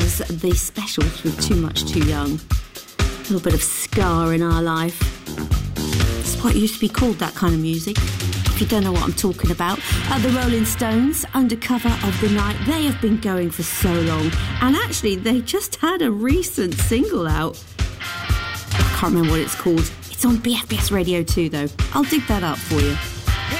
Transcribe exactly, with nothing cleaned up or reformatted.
was the Specials with Too Much Too Young. A little bit of ska in our life. It's what used to be called that kind of music. If you don't know what I'm talking about, uh, the Rolling Stones, Undercover of the Night. They have been going for so long, and actually they just had a recent single out. I can't remember what it's called. It's on B F B S Radio two though. I'll dig that up for you.